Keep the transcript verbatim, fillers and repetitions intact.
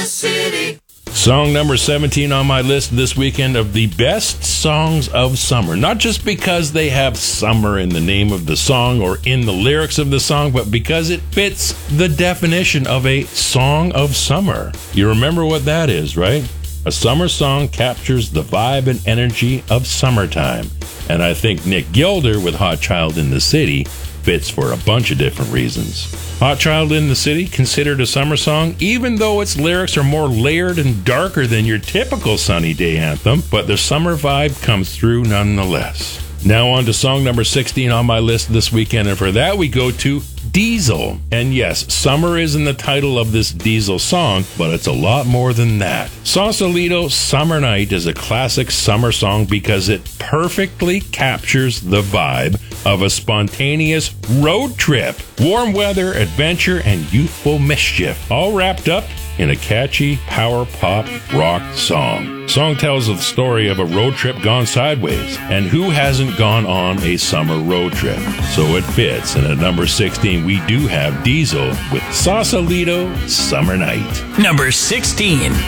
city. Song number seventeen on my list this weekend of the best songs of summer. Not just because they have summer in the name of the song or in the lyrics of the song, but because it fits the definition of a song of summer. You remember what that is, right? A summer song captures the vibe and energy of summertime. And I think Nick Gilder with Hot Child in the City fits for a bunch of different reasons. Hot Child in the City, considered a summer song, even though its lyrics are more layered and darker than your typical sunny day anthem, but the summer vibe comes through nonetheless. Now on to song number sixteen on my list this weekend, and for that we go to Diesel. And yes, summer is in the title of this Diesel song, but it's a lot more than that. Sausalito Summer Night is a classic summer song because it perfectly captures the vibe of a spontaneous road trip. Warm weather, adventure, and youthful mischief, all wrapped up in a catchy power pop rock song. Song tells the story of a road trip gone sideways, and who hasn't gone on a summer road trip? So it fits, and at number sixteen we do have Diesel with Sausalito Summer Night. Number sixteen.